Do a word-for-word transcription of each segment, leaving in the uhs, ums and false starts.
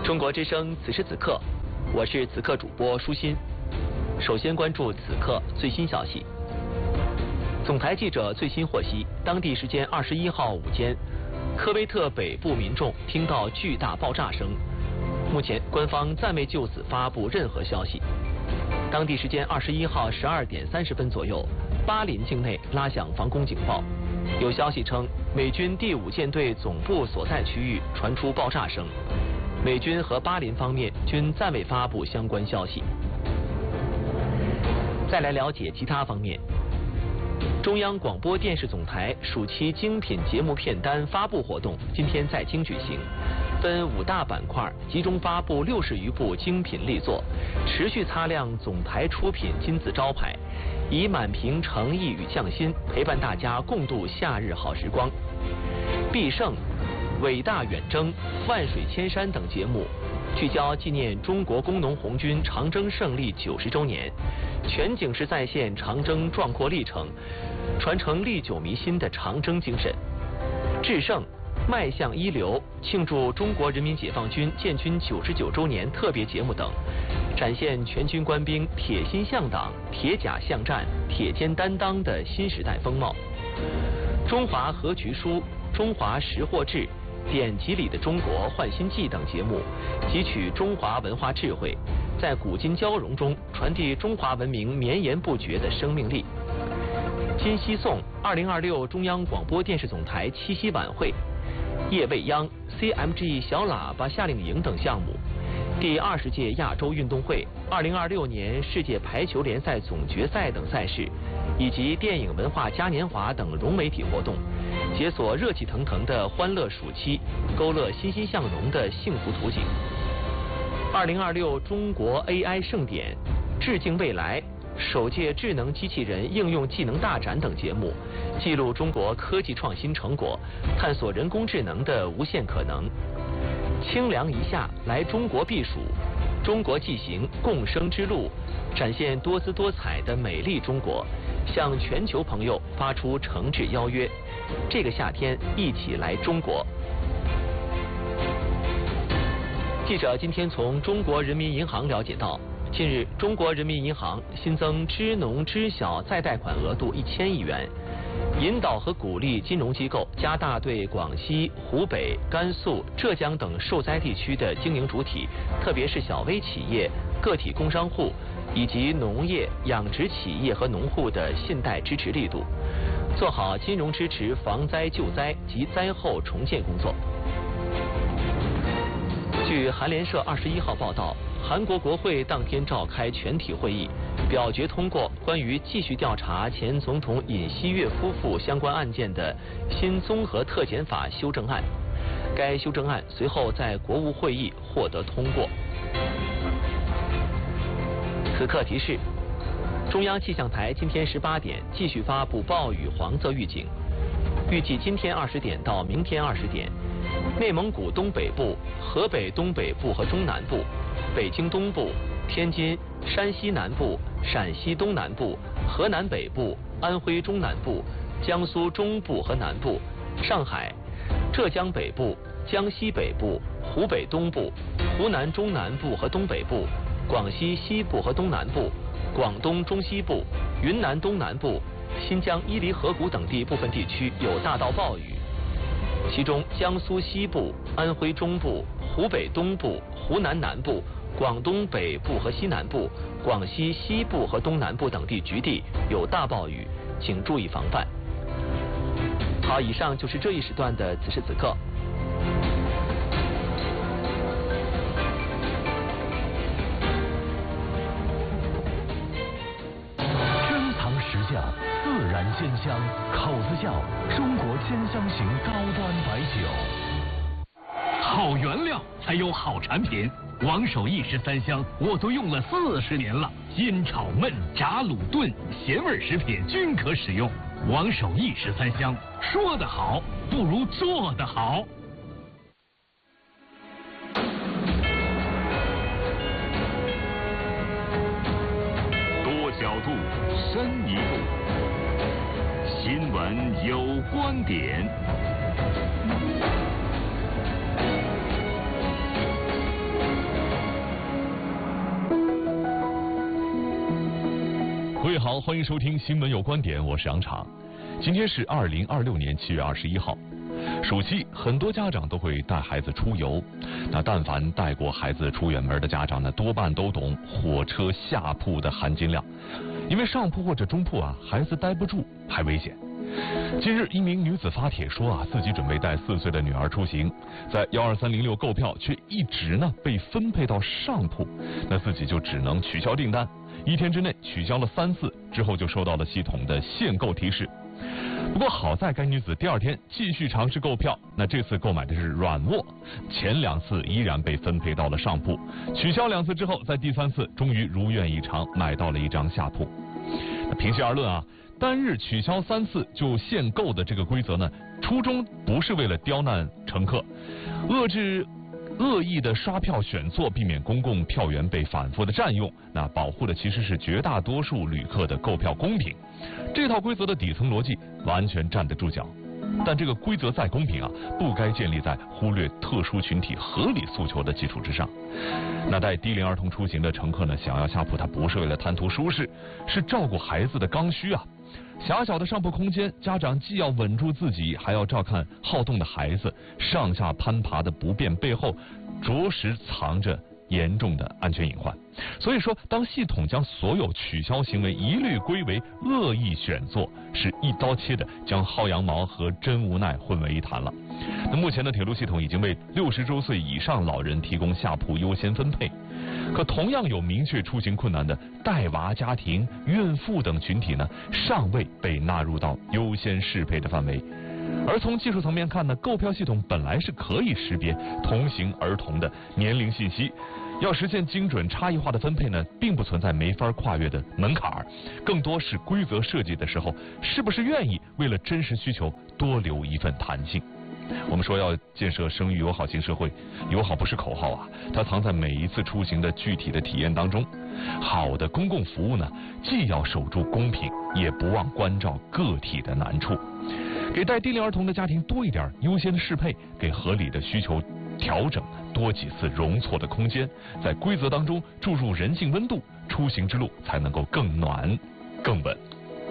中国之声此时此刻，我是此刻主播舒心。首先关注此刻最新消息。总台记者最新获悉，当地时间二十一号午间，科威特北部民众听到巨大爆炸声。目前官方暂未就此发布任何消息。当地时间二十一号十二点三十分左右，巴林境内拉响防空警报。有消息称，美军第五舰队总部所在区域传出爆炸声。美军和巴林方面均暂未发布相关消息。再来了解其他方面。中央广播电视总台暑期精品节目片单发布活动今天在京举行，分五大板块集中发布六十余部精品力作，持续擦亮总台出品金字招牌，以满屏诚意与匠心陪伴大家共度夏日好时光。必胜、伟大远征、万水千山等节目聚焦纪念中国工农红军长征胜利九十周年，全景式再现长征壮阔历程，传承历久弥新的长征精神。制胜、迈向一流庆祝中国人民解放军建军九十九周年特别节目等，展现全军官兵铁心向党、铁甲向战、铁肩担当的新时代风貌。中华和局书、中华识货志、典籍里的中国焕新记等节目，汲取中华文化智慧，在古今交融中传递中华文明绵延不绝的生命力。今夕颂二零二六中央广播电视总台七夕晚会、夜未央、C M G 小喇叭夏令营等项目，第二十届亚洲运动会、二零二六年世界排球联赛总决赛等赛事，以及电影文化嘉年华等融媒体活动，解锁热气腾腾的欢乐暑期，勾勒欣欣向荣的幸福图景。二零二六中国 A I 盛典、致敬未来、首届智能机器人应用技能大展等节目，记录中国科技创新成果，探索人工智能的无限可能。清凉一夏来中国避暑，中国纪行共生之路，展现多姿多彩的美丽中国，向全球朋友发出诚挚邀约，这个夏天一起来中国。记者今天从中国人民银行了解到，近日中国人民银行新增支农知小再贷款额度一千亿元，引导和鼓励金融机构加大对广西、湖北、甘肃、浙江等受灾地区的经营主体，特别是小微企业、个体工商户以及农业、养殖企业和农户的信贷支持力度，做好金融支持防灾救灾及灾后重建工作。据韩联社二十一号报道，韩国国会当天召开全体会议，表决通过关于继续调查前总统尹锡悦夫妇相关案件的新综合特检法修正案。该修正案随后在国务会议获得通过。此刻提示：中央气象台今天十八点继续发布暴雨黄色预警，预计今天二十点到明天二十点，内蒙古东北部、河北东北部和中南部、北京东部、天津、山西南部、陕西东南部、河南北部、安徽中南部、江苏中部和南部、上海、浙江北部、江西北部、湖北东部、湖南中南部和东北部、广西西部和东南部、广东中西部、云南东南部、新疆伊犁河谷等地部分地区有大到暴雨，其中江苏西部、安徽中部、湖北东部、湖南南部、广东北部和西南部、广西西部和东南部等地局地有大暴雨，请注意防范。好，以上就是这一时段的此时此刻。 珍藏实价，自然鲜香，口子窖中国鲜香型高端白酒。 好原料才有好产品。王守义十三香我都用了四十年了，煎炒焖炸卤炖咸味食品均可使用。王守义十三香，说得好不如做得好。 多角度，深一步，新闻有观点。 各位好，欢迎收听新闻有观点，我是杨昶。今天是二零二六年七月二十一号，暑期很多家长都会带孩子出游。那但凡带过孩子出远门的家长呢，多半都懂火车下铺的含金量，因为上铺或者中铺啊，孩子待不住还危险。近日，一名女子发帖说啊，自己准备带四岁的女儿出行，在幺二三零六购票，却一直呢被分配到上铺，那自己就只能取消订单。一天之内取消了三次，之后就收到了系统的限购提示。不过好在该女子第二天继续尝试购票，那这次购买的是软卧，前两次依然被分配到了上铺，取消两次之后，在第三次终于如愿以偿买到了一张下铺。那平心而论啊，单日取消三次就限购的这个规则呢，初衷不是为了刁难乘客，遏制恶意的刷票选错，避免公共票源被反复的占用，那保护的其实是绝大多数旅客的购票公平。这套规则的底层逻辑完全站得住脚，但这个规则再公平啊，不该建立在忽略特殊群体合理诉求的基础之上。那带低龄儿童出行的乘客呢，想要下铺，他不是为了贪图舒适，是照顾孩子的刚需啊。狭小的上铺空间，家长既要稳住自己，还要照看好动的孩子，上下攀爬的不便背后，着实藏着严重的安全隐患。所以说，当系统将所有取消行为一律归为恶意选错，是一刀切的将薅羊毛和真无奈混为一谈了。那目前的铁路系统已经为六十周岁以上老人提供下铺优先分配，可同样有明确出行困难的带娃家庭、孕妇等群体呢，尚未被纳入到优先适配的范围。而从技术层面看呢，购票系统本来是可以识别同行儿童的年龄信息，要实现精准差异化的分配呢，并不存在没法跨越的门槛，更多是规则设计的时候是不是愿意为了真实需求多留一份弹性。我们说要建设生育友好型社会，友好不是口号啊，它藏在每一次出行的具体的体验当中。好的公共服务呢，既要守住公平，也不忘关照个体的难处，给带低龄儿童的家庭多一点优先的适配，给合理的需求调整多几次容错的空间，在规则当中注入人性温度，出行之路才能够更暖更稳。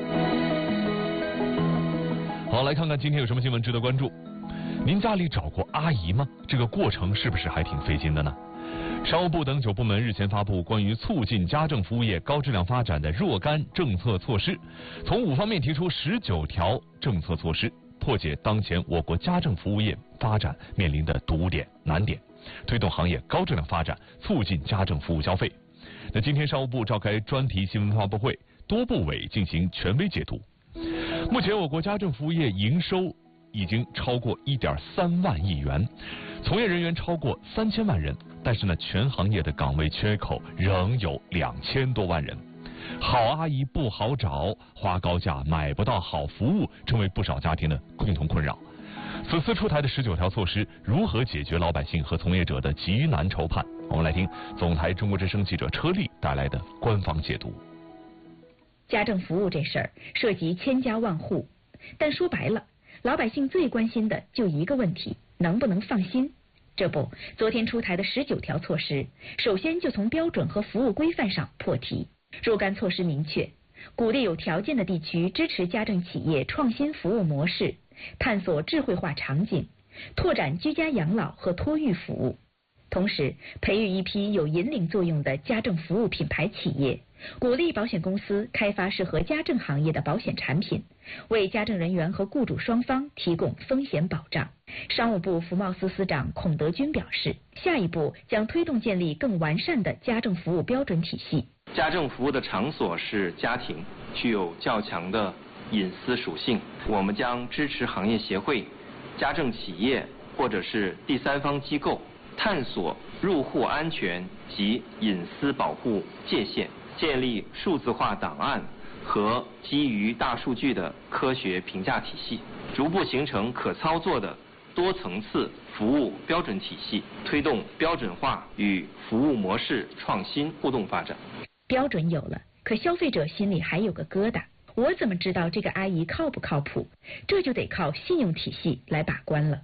好，来看看今天有什么新闻值得关注。您家里找过阿姨吗？这个过程是不是还挺费劲的呢？商务部等九部门日前发布关于促进家政服务业高质量发展的若干政策措施，从五方面提出十九条政策措施，破解当前我国家政服务业发展面临的堵点难点，推动行业高质量发展，促进家政服务消费。那今天商务部召开专题新闻发布会，多部委进行权威解读。目前我国家政服务业营收已经超过 一点三万亿元，从业人员超过三千万人，但是呢，全行业的岗位缺口仍有两千多万人。好阿姨不好找，花高价买不到好服务，成为不少家庭的共同困扰。此次出台的十九条措施，如何解决老百姓和从业者的急难愁盼？我们来听总台中国之声记者车丽带来的官方解读。 家政服务这事儿涉及千家万户，但说白了，老百姓最关心的就一个问题，能不能放心？这不，昨天出台的十九条措施，首先就从标准和服务规范上破题。若干措施明确，鼓励有条件的地区支持家政企业创新服务模式，探索智慧化场景，拓展居家养老和托育服务。同时，培育一批有引领作用的家政服务品牌企业，鼓励保险公司开发适合家政行业的保险产品，为家政人员和雇主双方提供风险保障。商务部服贸司司长孔德军表示，下一步将推动建立更完善的家政服务标准体系。 家政服务的场所是家庭，具有较强的隐私属性。我们将支持行业协会、家政企业或者是第三方机构探索入户安全及隐私保护界限，建立数字化档案和基于大数据的科学评价体系，逐步形成可操作的多层次服务标准体系，推动标准化与服务模式创新互动发展。 标准有了，可消费者心里还有个疙瘩，我怎么知道这个阿姨靠不靠谱？这就得靠信用体系来把关了。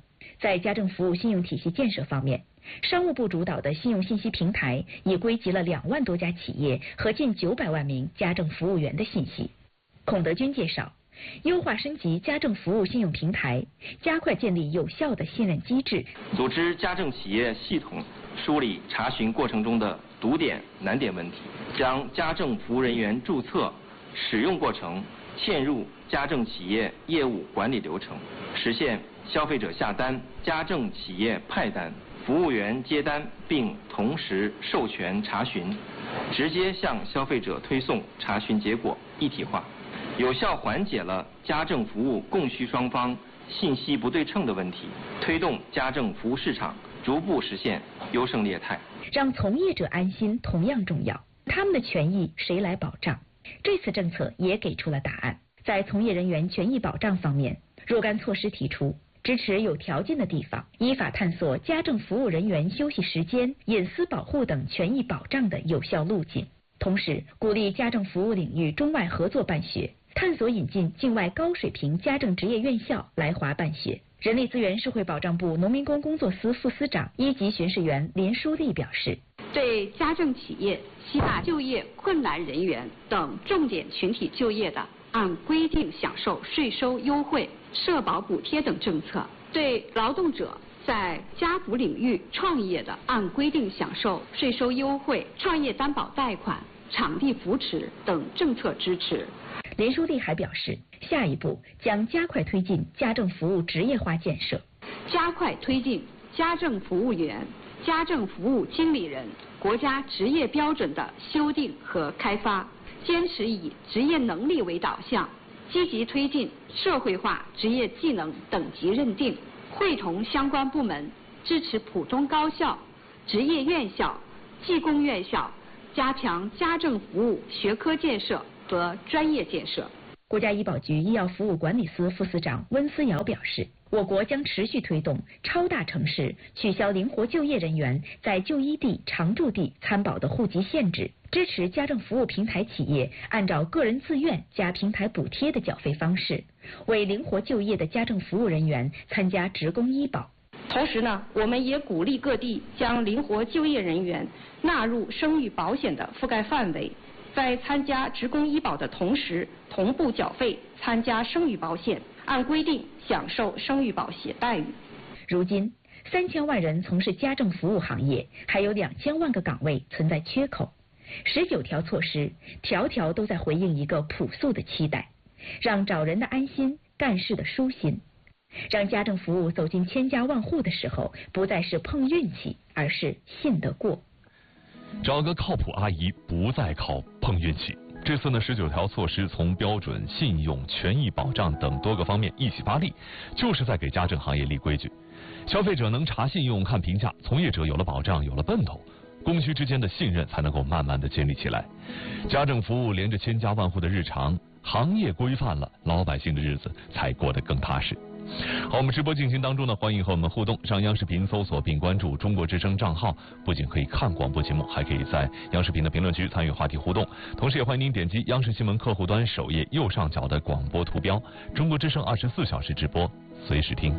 在家政服务信用体系建设方面，商务部主导的信用信息平台已归集了两万多家企业和近九百万名家政服务员的信息。孔德军介绍，优化升级家政服务信用平台，加快建立有效的信任机制， 组织家政企业系统梳理查询过程中的堵点难点问题，将家政服务人员注册、使用过程嵌入家政企业业务管理流程，实现消费者下单、家政企业派单、服务员接单，并同时授权查询，直接向消费者推送查询结果一体化，有效缓解了家政服务供需双方信息不对称的问题，推动家政服务市场逐步实现优胜劣汰。 让从业者安心同样重要，他们的权益谁来保障？这次政策也给出了答案。在从业人员权益保障方面，若干措施提出，支持有条件的地方依法探索家政服务人员休息时间、隐私保护等权益保障的有效路径，同时鼓励家政服务领域中外合作办学，探索引进境外高水平家政职业院校来华办学。人力资源社会保障部农民工工作司副司长、一级巡视员林淑丽表示， 对家政企业、吸纳就业困难人员等重点群体就业的，按规定享受税收优惠、社保补贴等政策；对劳动者在家补领域创业的，按规定享受税收优惠、创业担保贷款、场地扶持等政策支持。 林淑丽还表示，下一步将加快推进家政服务职业化建设， 加快推进家政服务员、家政服务经理人国家职业标准的修订和开发，坚持以职业能力为导向，积极推进社会化职业技能等级认定，会同相关部门支持普通高校、职业院校、技工院校加强家政服务学科建设和专业建设。 国家医保局医药服务管理司副司长温思瑶表示，我国将持续推动超大城市取消灵活就业人员在就医地、常住地参保的户籍限制，支持家政服务平台企业按照个人自愿加平台补贴的缴费方式，为灵活就业的家政服务人员参加职工医保。 同时呢，我们也鼓励各地将灵活就业人员纳入生育保险的覆盖范围，在参加职工医保的同时，同步缴费参加生育保险，按规定享受生育保险待遇。 如今，三千万人从事家政服务行业，还有两千万个岗位存在缺口。十九条措施，条条都在回应一个朴素的期待，让找人的安心，干事的舒心，让家政服务走进千家万户的时候，不再是碰运气，而是信得过。 找个靠谱阿姨，不再靠碰运气。这次呢，十九条措施从标准、信用、权益保障等多个方面一起发力，就是在给家政行业立规矩。消费者能查信用、看评价，从业者有了保障，有了奔头，供需之间的信任才能够慢慢的建立起来。家政服务连着千家万户的日常，行业规范了，老百姓的日子才过得更踏实。好，我们直播进行当中呢，欢迎和我们互动，上央视频搜索并关注中国之声账号，不仅可以看广播节目，还可以在央视频的评论区参与话题互动，同时也欢迎您点击央视新闻客户端首页右上角的广播图标，中国之声二十四小时直播，随时听。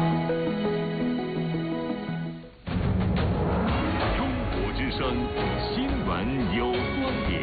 中国之声新闻有观点。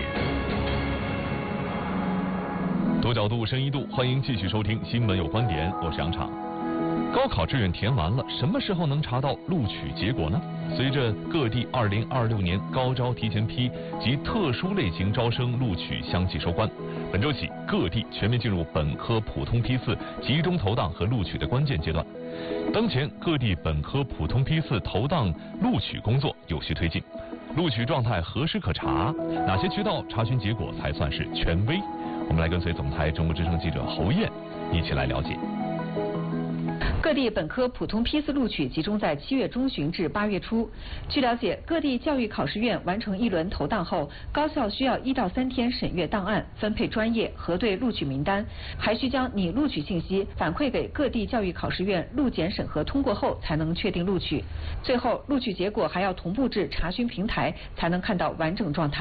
多角度、深一度，欢迎继续收听《新闻有观点》，我是杨畅。高考志愿填完了，什么时候能查到录取结果呢？随着各地二零二六年高招提前批及特殊类型招生录取相继收官，本周起各地全面进入本科普通批次集中投档和录取的关键阶段。当前各地本科普通批次投档录取工作有序推进，录取状态何时可查？哪些渠道查询结果才算是权威？我们来跟随总台中国之声记者侯燕一起来了解。 各地本科普通批次录取集中在七月中旬至八月初。据了解，各地教育考试院完成一轮投档后，高校需要一到三天审阅档案、分配专业、核对录取名单，还需将拟录取信息反馈给各地教育考试院录检审核通过后，才能确定录取。最后，录取结果还要同步至查询平台，才能看到完整状态。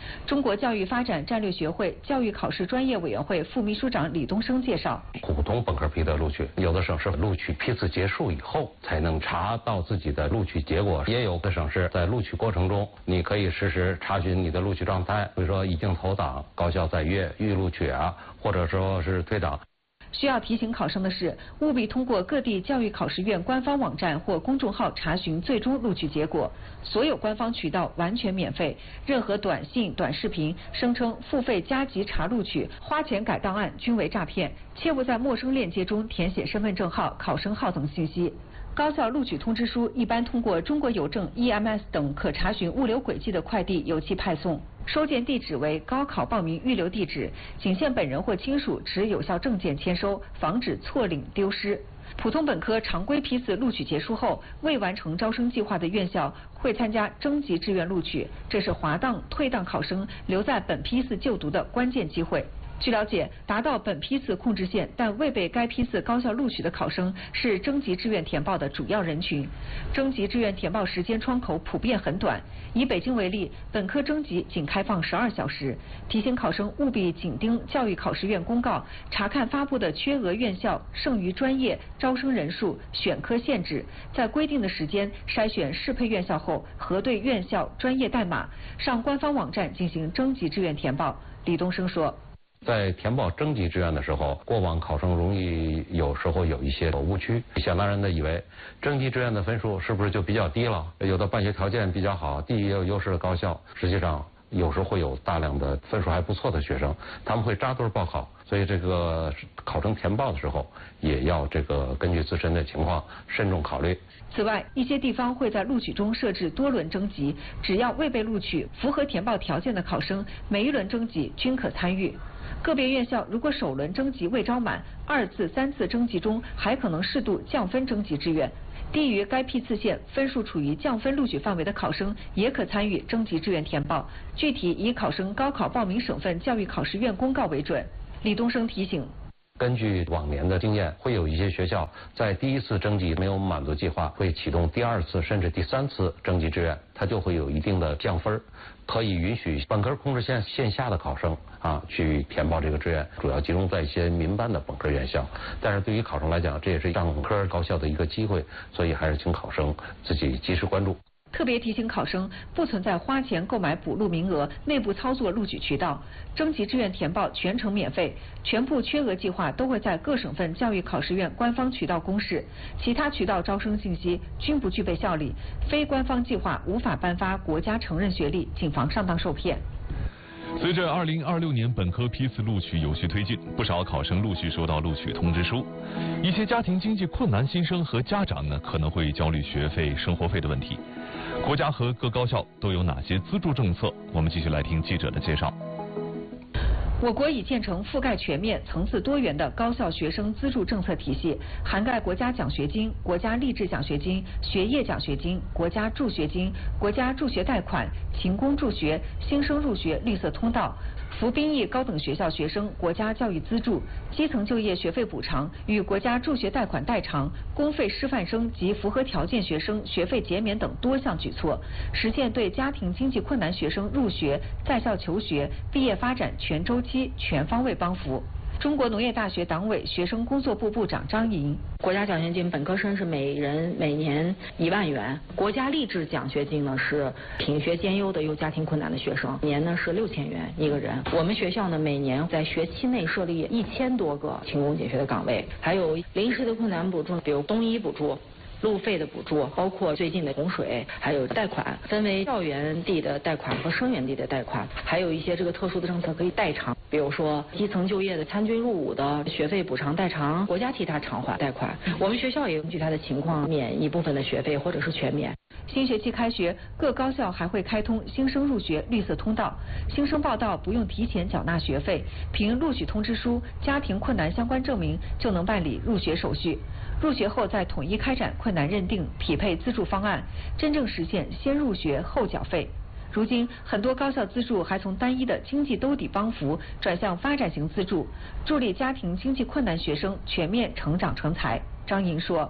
中国教育发展战略学会教育考试专业委员会副秘书长李东升介绍， 普通本科批的录取，有的省是录取批次结束以后才能查到自己的录取结果，也有的省市在录取过程中，你可以实时查询你的录取状态，比如说已经投档、高校在阅、预录取啊，或者说是退档。 需要提醒考生的是，务必通过各地教育考试院官方网站或公众号查询最终录取结果。所有官方渠道完全免费，任何短信、短视频声称付费加急查录取、花钱改档案均为诈骗，切勿在陌生链接中填写身份证号、考生号等信息。高校录取通知书一般通过中国邮政、E M S 等可查询物流轨迹的快递邮寄派送，收件地址为高考报名预留地址，仅限本人或亲属持有效证件签收，防止错领丢失。普通本科常规批次录取结束后，未完成招生计划的院校会参加征集志愿录取，这是滑档、退档考生留在本批次就读的关键机会。据了解，达到本批次控制线但未被该批次高校录取的考生是征集志愿填报的主要人群。征集志愿填报时间窗口普遍很短，以北京为例，本科征集仅开放十二小时。提醒考生务必紧盯教育考试院公告，查看发布的缺额院校、剩余专业、招生人数、选科限制，在规定的时间筛选适配院校后，核对院校专业代码，上官方网站进行征集志愿填报。李东升说， 在填报征集志愿的时候，过往考生容易有时候有一些误区，想当然的以为征集志愿的分数是不是就比较低了？有的办学条件比较好、地理有优势的高校，实际上有时候会有大量的分数还不错的学生，他们会扎堆报考，所以这个考生填报的时候也要这个根据自身的情况慎重考虑。 此外，一些地方会在录取中设置多轮征集，只要未被录取、符合填报条件的考生，每一轮征集均可参与。个别院校如果首轮征集未招满，二次、三次征集中还可能适度降分征集志愿。低于该批次线、分数处于降分录取范围的考生，也可参与征集志愿填报。具体以考生高考报名省份教育考试院公告为准。李东升提醒， 根据往年的经验，会有一些学校在第一次征集没有满足计划，会启动第二次甚至第三次征集志愿，它就会有一定的降分，可以允许本科控制线线下的考生啊去填报这个志愿，主要集中在一些民办的本科院校。但是对于考生来讲，这也是上科高校的一个机会，所以还是请考生自己及时关注。 特别提醒考生，不存在花钱购买补录名额、内部操作录取渠道。征集志愿填报全程免费，全部缺额计划都会在各省份教育考试院官方渠道公示，其他渠道招生信息均不具备效力。非官方计划无法颁发国家承认学历，谨防上当受骗。 随着二零二六年本科批次录取有序推进，不少考生陆续收到录取通知书。一些家庭经济困难新生和家长呢，可能会焦虑学费、生活费的问题。国家和各高校都有哪些资助政策？我们继续来听记者的介绍。 我国已建成覆盖全面、层次多元的高校学生资助政策体系，涵盖国家奖学金、国家励志奖学金、学业奖学金、国家助学金、国家助学贷款、勤工助学、新生入学绿色通道、服兵役高等学校学生国家教育资助、基层就业学费补偿与国家助学贷款代偿、公费师范生及符合条件学生学费减免等多项举措，实现对家庭经济困难学生入学、在校求学、毕业发展全周期全方位帮扶。中国农业大学党委学生工作部部长张莹， 国家奖学金本科生是每人每年一万元，国家励志奖学金呢是品学兼优的有家庭困难的学生，年呢是六千元一个人。我们学校呢每年在学期内设立一千多个勤工俭学的岗位，还有临时的困难补助，比如冬衣补助、路费的补助，包括最近的洪水，还有贷款，分为校园地的贷款和生源地的贷款，还有一些这个特殊的政策可以代偿，比如说基层就业的参军入伍的学费补偿代偿，国家替他偿还贷款。我们学校也根据他的情况免一部分的学费或者是全免。 新学期开学，各高校还会开通新生入学绿色通道，新生报到不用提前缴纳学费，凭录取通知书、家庭困难相关证明就能办理入学手续。入学后再统一开展困难认定，匹配资助方案，真正实现先入学后缴费。如今，很多高校资助还从单一的经济兜底帮扶转向发展型资助，助力家庭经济困难学生全面成长成才。张莹说，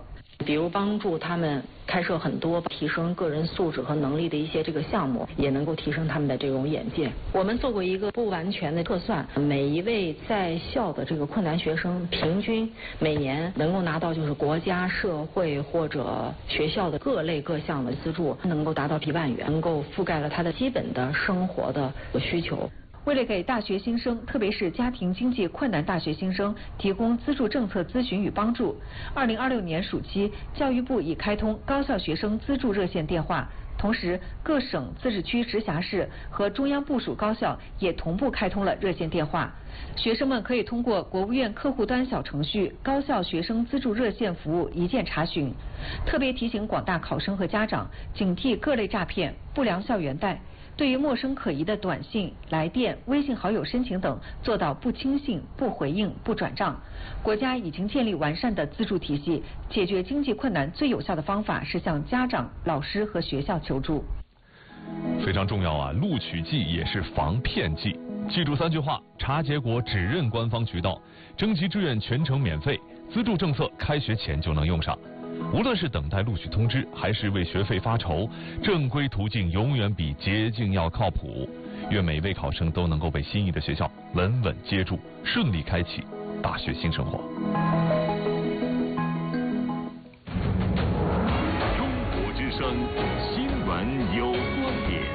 比如帮助他们开设很多提升个人素质和能力的一些这个项目，也能够提升他们的这种眼界。我们做过一个不完全的测算，每一位在校的这个困难学生，平均每年能够拿到就是国家、社会或者学校的各类各项的资助，能够达到一万元，能够覆盖了他的基本的生活的需求。 为了给大学新生，特别是家庭经济困难大学新生提供资助政策咨询与帮助，二零二六年暑期，教育部已开通高校学生资助热线电话，同时各省、自治区、直辖市和中央部属高校也同步开通了热线电话。学生们可以通过国务院客户端小程序高校学生资助热线服务一键查询。特别提醒广大考生和家长警惕各类诈骗、不良校园贷。对于陌生可疑的短信、来电、微信好友申请等，做到不轻信、不回应、不转账。国家已经建立完善的资助体系，解决经济困难最有效的方法是向家长、老师和学校求助。 非常重要啊，录取季也是防骗季。记住三句话：查结果只认官方渠道，征集志愿全程免费，资助政策开学前就能用上。无论是等待录取通知，还是为学费发愁，正规途径永远比捷径要靠谱。愿每位考生都能够被心仪的学校稳稳接住，顺利开启大学新生活。 中国之声新闻有观点，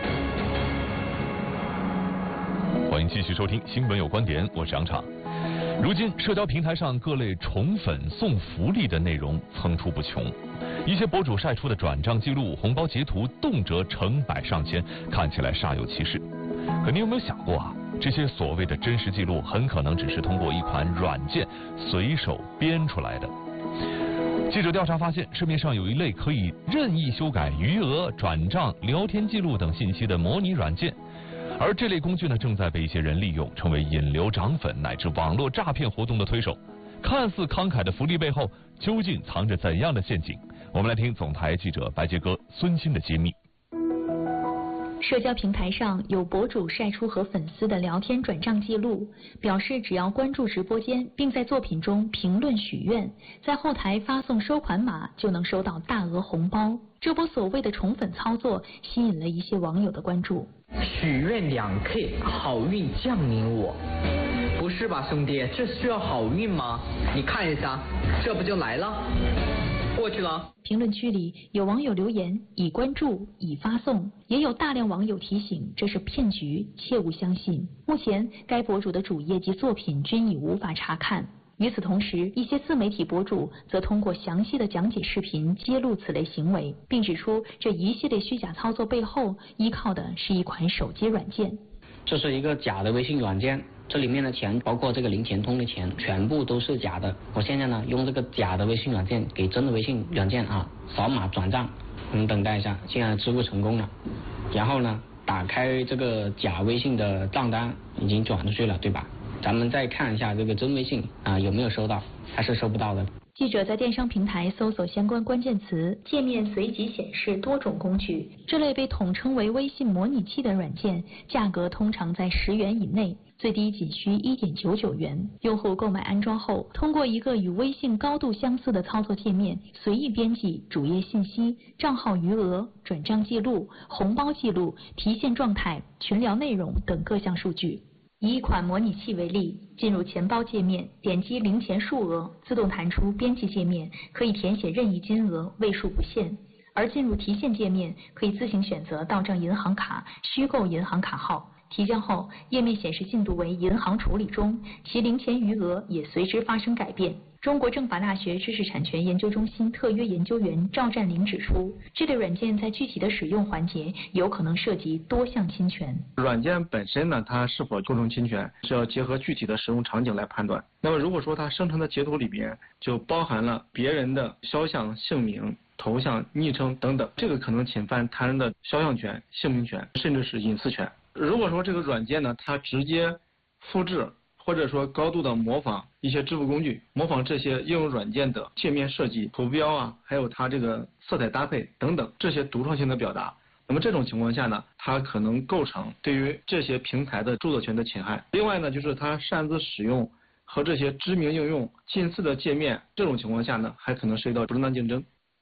欢迎继续收听新闻有观点，我是杨畅。如今社交平台上各类宠粉送福利的内容层出不穷，一些博主晒出的转账记录、红包截图动辄成百上千，看起来煞有其事。可你有没有想过啊，这些所谓的真实记录很可能只是通过一款软件随手编出来的。记者调查发现，市面上有一类可以任意修改余额、转账、聊天记录等信息的模拟软件。而这类工具呢，正在被一些人利用，成为引流涨粉乃至网络诈骗活动的推手。看似慷慨的福利背后，究竟藏着怎样的陷阱？我们来听总台记者白杰哥、孙鑫的揭秘。 社交平台上有博主晒出和粉丝的聊天转账记录，表示只要关注直播间，并在作品中评论许愿，在后台发送收款码，就能收到大额红包。这波所谓的宠粉操作吸引了一些网友的关注。 许愿两 K， 好运降临我。不是吧，兄弟，这需要好运吗？你看一下，这不就来了？过去了。 评论区里有网友留言已关注已发送，也有大量网友提醒这是骗局，切勿相信。目前该博主的主页及作品均已无法查看。与此同时，一些自媒体博主则通过详细的讲解视频揭露此类行为，并指出这一系列虚假操作背后依靠的是一款手机软件。 这是一个假的微信软件，这里面的钱，包括这个零钱通的钱，全部都是假的。我现在呢，用这个假的微信软件给真的微信软件啊扫码转账，你等待一下，现在支付成功了。然后呢，打开这个假微信的账单，已经转出去了，对吧？咱们再看一下这个真微信啊有没有收到，还是收不到的。 记者在电商平台搜索相关关键词，界面随即显示多种工具。这类被统称为微信模拟器的软件，价格通常在十元以内，最低仅需一点九九元。用户购买安装后，通过一个与微信高度相似的操作界面，随意编辑主页信息、账号余额、转账记录、红包记录、提现状态、群聊内容等各项数据。以一款模拟器为例，进入钱包界面，点击零钱数额，自动弹出编辑界面，可以填写任意金额，位数不限。而进入提现界面，可以自行选择到账银行卡、虚构银行卡号。提交后，页面显示进度为银行处理中，其零钱余额也随之发生改变。中国政法大学知识产权研究中心特约研究员赵占林指出，这类软件在具体的使用环节有可能涉及多项侵权。 软件本身呢，它是否构成侵权，是要结合具体的使用场景来判断。那么如果说它生成的截图里边就包含了别人的肖像、姓名、头像、昵称等等，这个可能侵犯他人的肖像权、姓名权，甚至是隐私权。如果说这个软件呢，它直接复制或者说高度的模仿一些支付工具，模仿这些应用软件的界面设计、图标啊，还有它这个色彩搭配等等这些独创性的表达，那么这种情况下呢，它可能构成对于这些平台的著作权的侵害。另外呢，就是它擅自使用和这些知名应用近似的界面，这种情况下呢，还可能涉及到不正当竞争。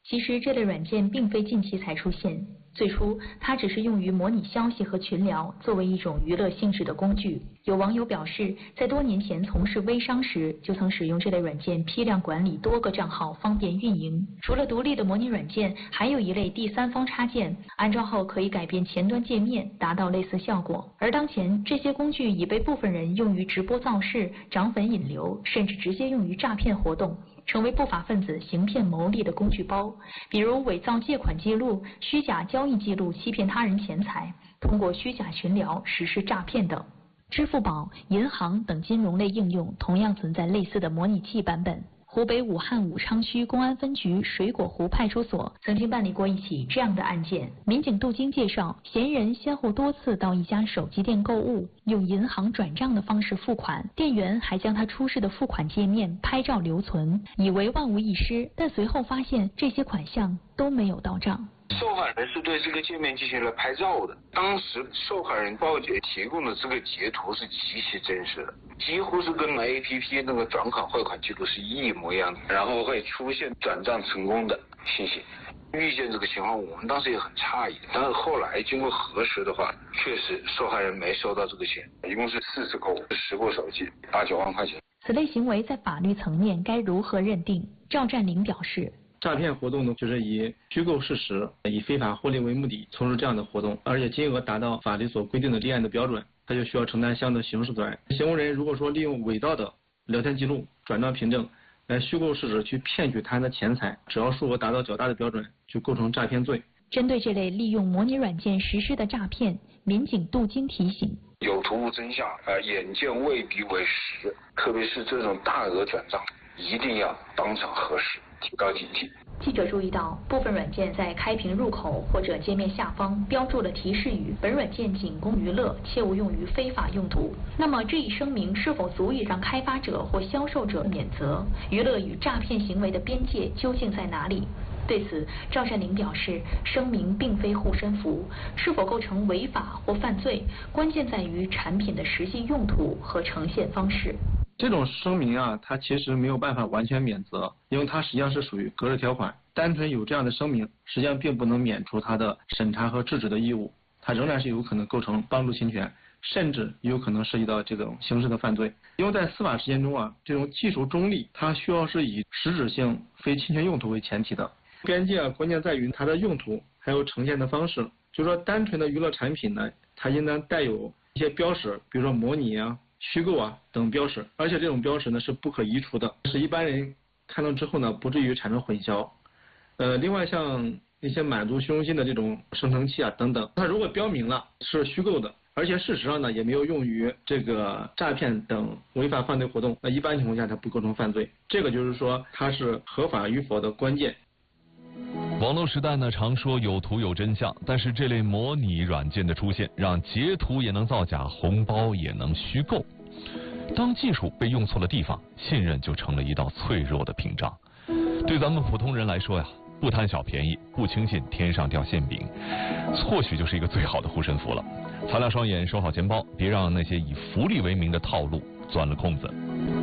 其实这类软件并非近期才出现，最初它只是用于模拟消息和群聊，作为一种娱乐性质的工具。有网友表示，在多年前从事微商时，就曾使用这类软件批量管理多个账号，方便运营。除了独立的模拟软件，还有一类第三方插件，安装后可以改变前端界面，达到类似效果。而当前这些工具已被部分人用于直播造势、涨粉引流，甚至直接用于诈骗活动，成为不法分子行骗牟利的工具包。比如伪造借款记录、虚假交易记录欺骗他人钱财，通过虚假群聊实施诈骗等。支付宝、银行等金融类应用同样存在类似的模拟器版本。湖北武汉武昌区公安分局水果湖派出所曾经办理过一起这样的案件。民警杜京介绍，嫌疑人先后多次到一家手机店购物，用银行转账的方式付款，店员还将他出示的付款界面拍照留存，以为万无一失，但随后发现这些款项都没有到账。 受害人是对这个界面进行了拍照的，当时受害人报警提供的这个截图是极其真实的，几乎是跟 A P P 那个转款汇款记录是一模一样的，然后会出现转账成功的信息。遇见这个情况，我们当时也很诧异，但是后来经过核实的话，确实受害人没收到这个钱，一共是四次购物，十部手机，八九万块钱。 此类行为在法律层面该如何认定？赵占领表示， 诈骗活动呢，就是以虚构事实、以非法获利为目的从事这样的活动，而且金额达到法律所规定的立案的标准，他就需要承担相应的刑事责任。行为人如果说利用伪造的聊天记录、转账凭证来虚构事实去骗取他人的钱财，只要数额达到较大的标准，就构成诈骗罪。 针对这类利用模拟软件实施的诈骗，民警杜京提醒： 有图无真相，呃，眼见未必为实，特别是这种大额转账，一定要当场核实，提高警惕。 记者注意到，部分软件在开屏入口或者界面下方标注了提示语：本软件仅供娱乐，切勿用于非法用途。那么这一声明是否足以让开发者或销售者免责？娱乐与诈骗行为的边界究竟在哪里？对此，赵占领表示，声明并非护身符，是否构成违法或犯罪，关键在于产品的实际用途和呈现方式。 这种声明啊，它其实没有办法完全免责，因为它实际上是属于格式条款。单纯有这样的声明，实际上并不能免除它的审查和制止的义务，它仍然是有可能构成帮助侵权，甚至有可能涉及到这种刑事的犯罪。因为在司法实践中啊，这种技术中立，它需要是以实质性非侵权用途为前提的。边界啊，关键在于它的用途，还有呈现的方式。就是说，单纯的娱乐产品呢，它应当带有一些标识，比如说模拟啊、虚构啊等标识，而且这种标识呢是不可移除的，使一般人看到之后呢，不至于产生混淆。呃，另外像一些满足虚荣心的这种生成器啊等等，它如果标明了是虚构的，而且事实上呢也没有用于这个诈骗等违法犯罪活动，那一般情况下它不构成犯罪。这个就是说它是合法与否的关键。 网络时代呢，常说有图有真相，但是这类模拟软件的出现，让截图也能造假，红包也能虚构。当技术被用错了地方，信任就成了一道脆弱的屏障。对咱们普通人来说呀，不贪小便宜，不轻信天上掉馅饼，或许就是一个最好的护身符了。擦亮双眼，收好钱包，别让那些以福利为名的套路钻了空子。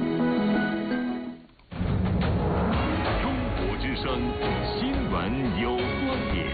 中国之声，新闻有观点。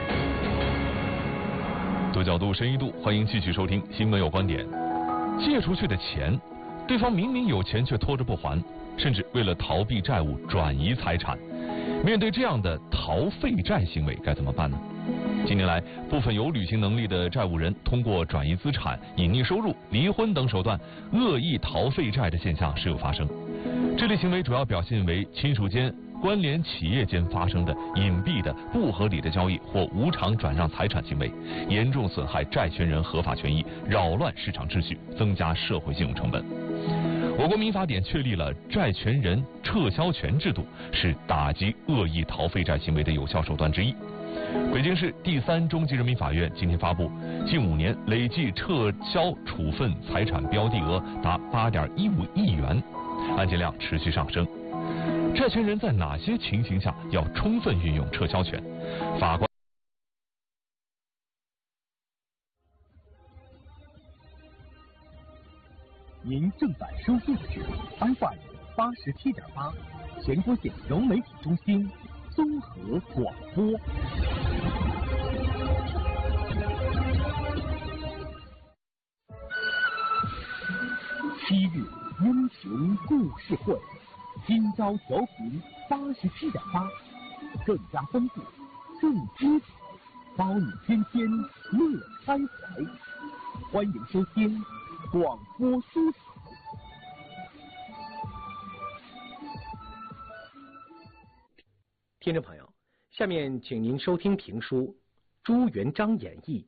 多角度、深一度，欢迎继续收听《新闻有观点》。借出去的钱，对方明明有钱却拖着不还，甚至为了逃避债务转移财产。面对这样的逃废债行为，该怎么办呢？近年来，部分有履行能力的债务人通过转移资产、隐匿收入、离婚等手段，恶意逃废债的现象时有发生。这类行为主要表现为亲属间、关联企业间发生的隐蔽的、不合理的交易或无偿转让财产行为，严重损害债权人合法权益，扰乱市场秩序，增加社会信用成本。我国民法典确立了债权人撤销权制度，是打击恶意逃废债行为的有效手段之一。北京市第三中级人民法院今天发布，近五年累计撤销处分财产标的额达八点一五亿元，案件量持续上升。债权人在哪些情形下要充分运用撤销权？法官。 您正在收听的是 F M 八十七点八，全国县融媒体中心综合广播。七日英雄故事会，今朝调频八十七点八，更加丰富，更精彩，包你天天乐开怀。欢迎收听广播书场。 听众朋友，下面请您收听评书《朱元璋演义》。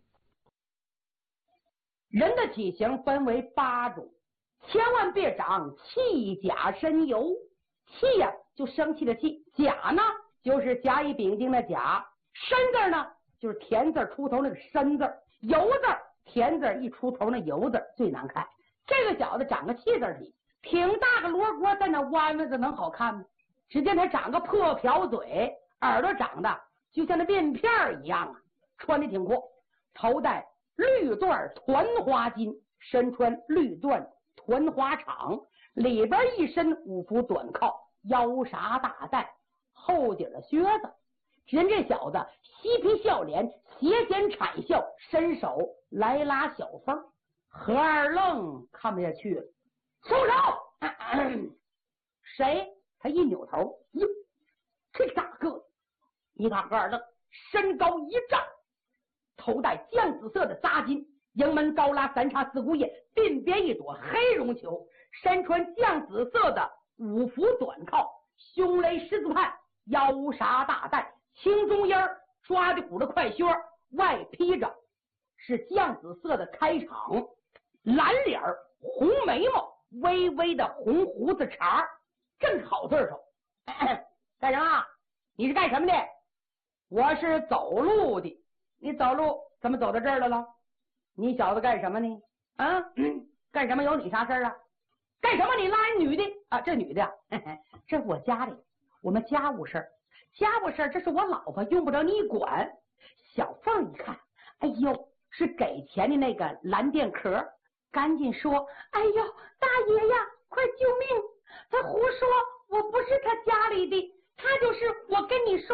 人的体型分为八种，千万别长气甲身油。气呀、啊，就生气的气；甲呢，就是甲乙丙丁的甲；身字呢，就是田字出头那个身字；油字田字一出头那油字最难看。这个小子长个气字体，挺大个罗锅在那弯弯子能好看吗？只见他长个破瓢嘴，耳朵长得就像那面片一样啊，穿的挺阔，头戴绿缎团花巾，身穿绿缎团花氅，里边一身五服短靠，腰纱大带，后底的靴子。只见这小子嬉皮笑脸，斜肩铲笑，伸手来拉小风。何二愣看不下去了，松手！咳咳谁？他一扭头，哟，这个大个子！一看何二愣身高一丈，头戴酱紫色的扎巾，营门高拉三叉四股眼，鬓边一朵黑绒球，身穿酱紫色的五服短靠，胸勒狮子畔，腰纱大带，青中烟抓着鼓的快靴，外披着是酱紫色的开场，蓝脸红眉毛，微微的红胡子茬，正好对手。干什么？你是干什么的？我是走路的。你走路怎么走到这儿来了？你小子干什么呢？啊，嗯、干什么有你啥事啊？干什么你拉人女的啊？这女的，呵呵这是我家里我们家务事儿，家务事儿这是我老婆，用不着你管。小凤一看，哎呦，是给钱的那个蓝靛壳，赶紧说，哎呦，大爷呀，快救命！他胡说，我不是他家里的，他就是我跟你说。